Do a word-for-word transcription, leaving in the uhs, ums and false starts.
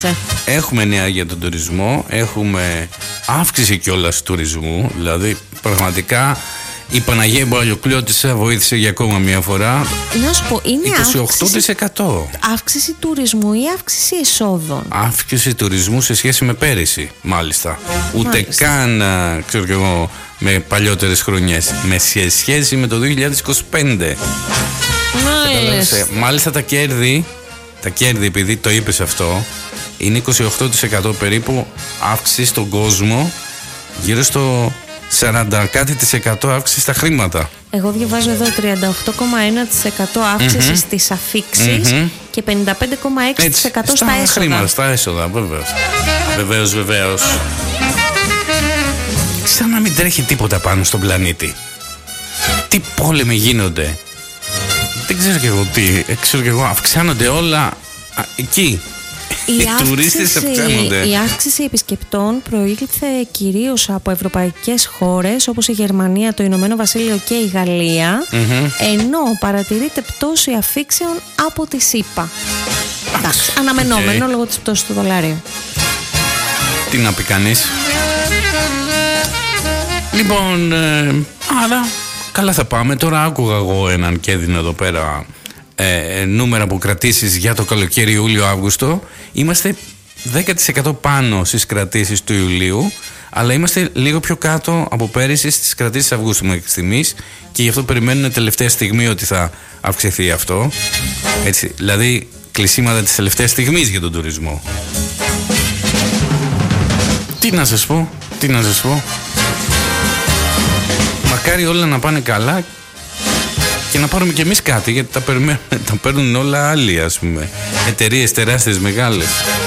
Έχουμε νέα για τον τουρισμό, έχουμε αύξηση κιόλας του τουρισμού, δηλαδή πραγματικά η Παναγία Μπαλιοκλώτισσα βοήθησε για ακόμα μια φορά. Να σου πω, είναι είκοσι οκτώ τοις εκατό. Αύξηση, αύξηση τουρισμού ή αύξηση εσόδων? Αύξηση τουρισμού σε σχέση με πέρυσι, μάλιστα. Ούτε Μάλιστα. καν, ξέρω κι εγώ, με παλιότερες χρονιές. Με σε σχέση με το δύο χιλιάδες είκοσι πέντε. Μάλιστα. Μάλιστα τα κέρδη, τα κέρδη, επειδή το είπες αυτό, είναι είκοσι οκτώ τοις εκατό περίπου αύξηση στον κόσμο, γύρω στο σαράντα κάτι τοις εκατό αύξηση στα χρήματα. Εγώ διαβάζω εδώ τριάντα οκτώ κόμμα ένα τοις εκατό αύξηση mm-hmm. στις αφίξεις mm-hmm. και πενήντα πέντε κόμμα έξι τοις εκατό στα, στα έσοδα. Χρήματα, στα έσοδα, βεβαίως. Βεβαίως, βεβαίως. Σαν να μην τρέχει τίποτα πάνω στον πλανήτη. Τι πόλεμοι γίνονται. Δεν ξέρω κι εγώ τι. Ξέρω κι εγώ, αυξάνονται όλα α, εκεί. Η Οι τουρίστες αυξάνονται. Η αύξηση επισκεπτών προήλθε κυρίως από ευρωπαϊκές χώρες όπως η Γερμανία, το Ηνωμένο Βασίλειο και η Γαλλία, mm-hmm. ενώ παρατηρείται πτώση αφήξεων από τη ΣΥΠΑ. Εντάξει, αναμενόμενο okay. λόγω της πτώσης του δολάριου. Τι να πει κανείς. Λοιπόν, ε, άρα καλά θα πάμε. Τώρα άκουγα εγώ έναν και έδινε εδώ πέρα ε, νούμερα από κρατήσεις για το καλοκαίρι Ιούλιο-Αύγουστο. Είμαστε δέκα τοις εκατό πάνω στις κρατήσεις του Ιουλίου, αλλά είμαστε λίγο πιο κάτω από πέρυσι στις κρατήσεις Αυγούστου μέχρι στιγμής, και γι' αυτό περιμένουν τελευταία στιγμή ότι θα αυξηθεί αυτό. Έτσι, δηλαδή κλεισίματα της τελευταίας στιγμής για τον τουρισμό. Τι να σας πω, τι να σας πω. Μακάρι όλα να πάνε καλά και να πάρουμε κι εμείς κάτι, γιατί τα, τα παίρνουν όλα άλλοι, ας πούμε. Εταιρείες τεράστιες, μεγάλες.